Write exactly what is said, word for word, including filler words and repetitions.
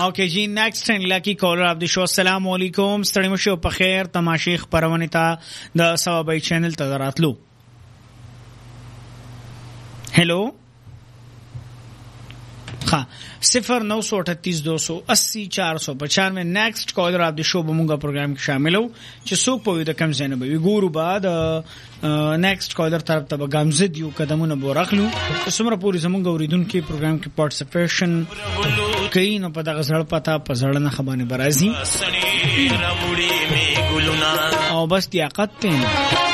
اوکے جی نیکسٹ اینڈ لکی کالر اف دی شو. السلام علیکم. ستړي مشو په خیر. تماشې خبرونه ته د سوابای چینل ته دراتلو. हेलो हाँ सिफर नौ सौ अठतीस दो सौ अस्सी चार सौ पचानवे. नेक्स्ट कॉलर आप द शो बमूंगा प्रोग्राम के शामिल हो चुसुक पोई द कम ज़ैन बी गुरु बाद नेक्स्ट कॉलर तरफ तब गामज़द यू कदमों न बोरखलू सुमरा पूरी ज़मूंगा उरीदुन के प्रोग्राम के पार्टिसिपेशन कई न पता गज़ल पता पज़ड़ना खबाने बराज़ी और बस दियाक़त